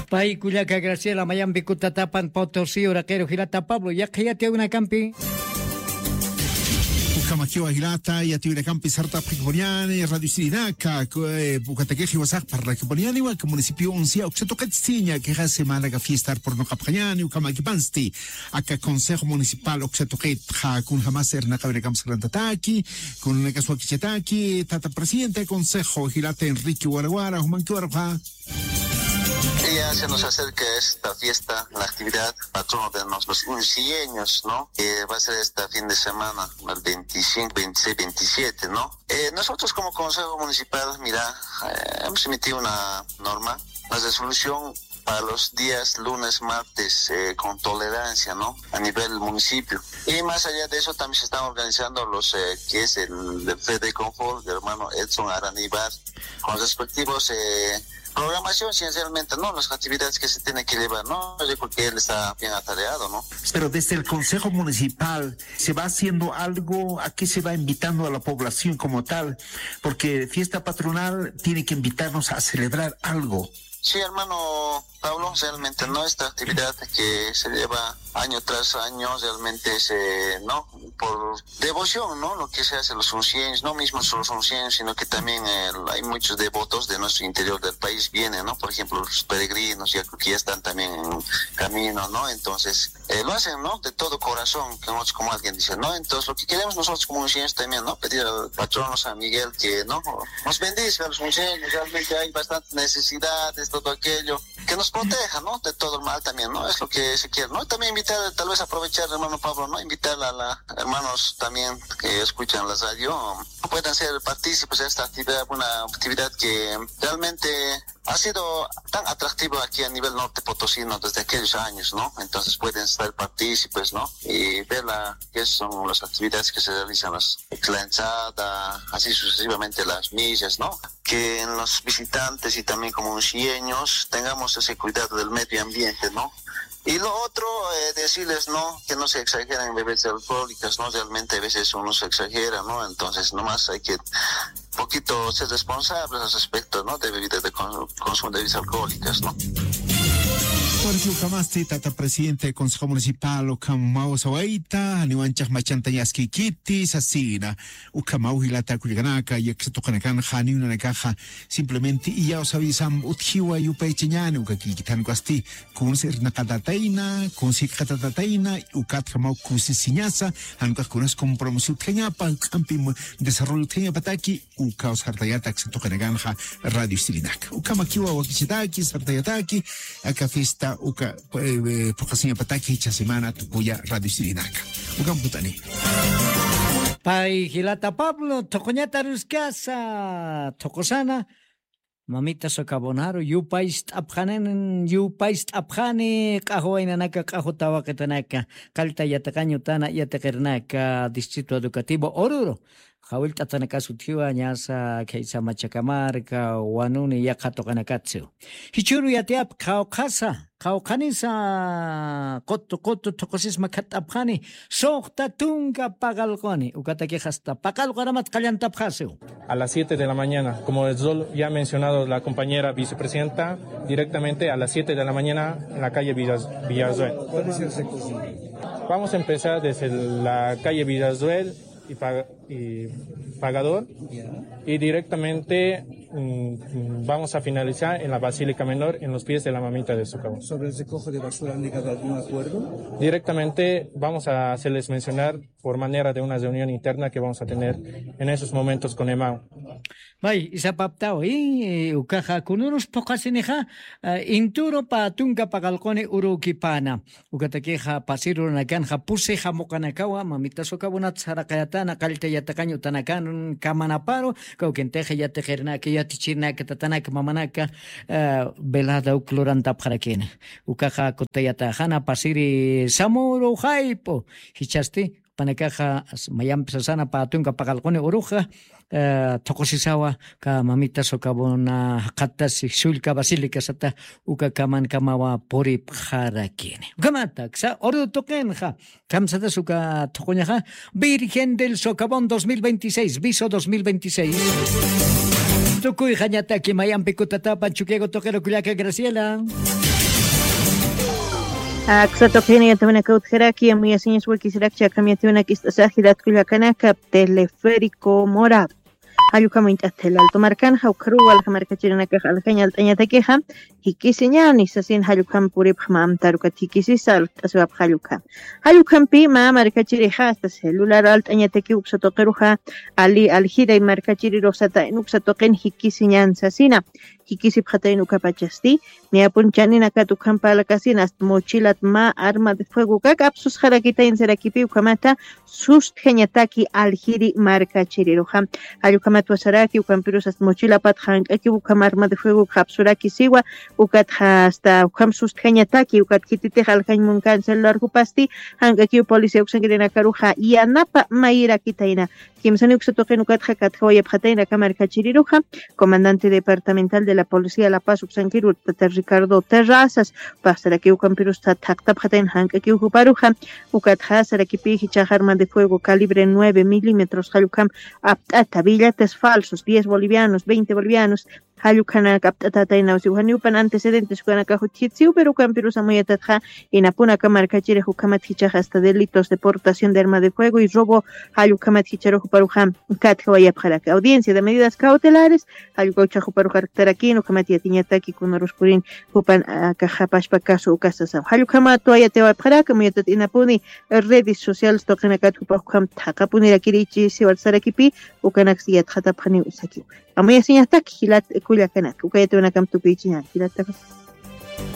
Pai Cuyaca Graciela Mayambi Cutatapan Potosí Oraquero Girata Pablo Yakayate una campi. Kamakiwa Hilata, Yatiura Campi Sarta Picboniani, Radio Sirinaca, Bucatequeji Wasak para Kiboniani, que municipio Uncia, Oxetoquetziña, que hace semana que fiesta por no Capjani, Ukamakipansti, acá Consejo Municipal Oxetoquet, con jamás Erna Cabre Camsrantataki, con una Casuakichetaki, Tata Presidente Consejo, Hilata Enrique Guaraguara, Humanquiorfa. Ya se nos acerca esta fiesta, la actividad patrono de los uncieños, ¿no? Que va a ser este fin de semana, el 25, 26, 27, ¿no? Nosotros como Consejo Municipal, mira, hemos emitido una norma, la resolución para los días lunes, martes, con tolerancia, ¿no? A nivel municipio. Y más allá de eso también se están organizando los, que es el Fede Confort, del hermano Edson Aranibar, con respectivos programación, esencialmente, ¿no? Las actividades que se tienen que llevar, ¿no? Yo creo que él está bien atareado, ¿no? Pero desde el Consejo Municipal, ¿se va haciendo algo? ¿A qué se va invitando a la población como tal? Porque fiesta patronal tiene que invitarnos a celebrar algo. Sí, hermano Pablo, realmente no, esta actividad que se lleva año tras año, realmente es, ¿no? Por devoción, ¿no? Lo que se hace los uncieños, no mismo los uncieños, sino que también hay muchos devotos de nuestro interior del país vienen, ¿no? Por ejemplo, los peregrinos ya que ya están también en camino, ¿no? Entonces, lo hacen, ¿no? De todo corazón, como alguien dice, ¿no? Entonces, lo que queremos nosotros como uncieños también, ¿no? Pedir al patrono San Miguel que, ¿no? Nos bendiga a los uncieños, realmente hay bastantes necesidades, todo aquello, que nos proteja, ¿no? De todo el mal también, ¿no? Es lo que se quiere, ¿no? También invitar, tal vez aprovechar, hermano Pablo, ¿no? Invitar a los hermanos también que escuchan la radio, puedan ser partícipes de esta actividad, una actividad que realmente ha sido tan atractiva aquí a nivel norte potosino desde aquellos años, ¿no? Entonces pueden estar partícipes, ¿no? Y ver qué son las actividades que se realizan, la ensada, así sucesivamente las millas, ¿no? Que en los visitantes y también como uncieños tengamos ese cuidado del medio ambiente, ¿no? Y lo otro, decirles, ¿no? Que no se exageren en bebidas alcohólicas, ¿no? Realmente a veces uno se exagera, ¿no? Entonces nomás hay que poquito ser responsables al respecto, ¿no? De bebidas de consumo de bebidas alcohólicas, ¿no? Jorge Ucamasti, Tata Presidente del Consejo Municipal, Ucamau Sawaita, Niwanchak Machantayaski Kitty, Sasina, Ucamau Hilata Kuliganaka, y Exetokanakan, Hani, una caja, simplemente, y ya os avisan, Utjiwa, Yupaichiñan, Ukakitan Guasti, Kunser Nakatataina, Kunsik Katataina, Ukatramau Kusisiñasa, Anukas Kunas Compromiso Teñapa, Campim, Desarrollo Teñapataki, Ukaos Hartayata, Exetokanakan, Radio Sirinak, Ukamakiwa, Wakichitaki, Sartayataki, acá fiesta. Uka Pokasinya Pataki esta semana Tukuya Radio Sirinaca. Uka Putani. Pai Hilata Pablo, Tocoñata Ruscasa, Tocosana, Mamita Socabonaro, Yupaist Abhane, Cajoinanaka, Cajotawa Catanaka, Calta Yatacaño Tana, Yatakernaka, Distrito Educativo Oruro. Hawil tatanaka sutiwa nyasa kaisa machacamarca wanuni yakatokanakatsu. Hichuru yatiap kaukanisa koto tokosis makatapjani sohta tunga pagalgoni ukataki hasta pagalgoramat kallantapjasu. A las 7 de la mañana, como ya ha mencionado la compañera vicepresidenta, directamente a las 7 de la mañana en la calle Villazuel. Vamos a empezar desde la calle Villazuel y Pagador, y directamente vamos a finalizar en la Basílica Menor en los pies de la Mamita de Socavón. ¿Sobre el recojo de basura han llegado a algún acuerdo? Directamente vamos a hacerles mencionar por manera de una reunión interna que vamos a tener en esos momentos con EMAO. Vai, isapaptao, ukaja kunuros pokasineja, inturo pa tunga pagalcone urukipana. Ukatakeja pasiro nakanja puseja mokanakawa, mamita sokabunat sarakayatana, kalte yatacaño tanakan, kamanaparo, kaukenteja yatejerna, que yatichirna, que tatanaka mamanaka, velada ucloranta parakena. Ukaja kotayatajana, pasiri samuro jaipo, hichaste. Panakaja mayam sasana pa tunga pagalcone uruja tokosisawa ka mamita sokabona hakatas sulka basilica sata uka kaman kamawa pori pjarakine ukamata sa ordo tokenja kamsata suka tokoñaja Virgen del Socavón 2026 viso 2026 Tukuy jañataki mayam pikutata panchuquego toquero culiaca Graciela. Xatokenia también cautjeraki, muy así huequisiracha, camioneta sajilat cuyacanaka, teleférico morado. Ayukamint atel alto marcan, haukru al marcachiranaca al cañal tañataqueja, hikisiñan y sasin hayukam purip mam taruka tikisisal, taswab hayukam. Hayukam pi ma marcachireja hasta celular alt tañataqui uxatoqueruja, ali aljira y marcachiri rosata en uxatoquen hikisiñan sasina. Hikisip hatainu kapachasti, ni apunchani nakatukan para casinas, mochilat ma arma de fuego kakapsus jarakita en serakipi ukamata, sustgeñataki aljiri marcachiriroja. Ayukamat wasaraki, ukampirusas mochila patjan, aki ukam arma de fuego kapsuraki siwa, ukat hasta ukam sustgeñataki, ukat kitite halkan munkan celular kupasti, hangaki policía uksangirena karuja, yanapa maira kitaina. Kimsani uksatoken ukat hakatjoya hataina kamarcachiriroja, comandante departamental de la Policía de La Paz, Uxanquiru, Ricardo Terrazas, Pasaraki Ucampirus Taktap Haten Hankaki Uparuja, Ukathasaraki Hichajarma de fuego calibre 9 milímetros, Hayukam, Aptata, billetes falsos, 10 bolivianos, 20 bolivianos, Hayukana Captata y Nausiuhanupan antecedentes Huanakahuchitsiu, pero Campirus Amoyatatja, Inapuna Kamarkachire Hukamat Hichaja hasta delitos de portación de arma de fuego y robo, Hayukamat Hicharo Huparujam, Kathuayapjaraka. Audiencia de medidas cautelares, Hayukocha Huparujartaraki, Ukamatia Tiñataki, Kunoruspurin, Hupan Kajapashpa Caso Ukasasa. Hayukama Toya Tewaparaka, Moyatat Inapuni, redes sociales Tokenakat Hupahukam, Takapuni Rakirichi, Sivalsarakipi, Ukanaxiat Hatapani Usaki. Amoya Siñataki, Hilat Kuyakanaka, Ukayatuna Kam Tupichinan, Hilat.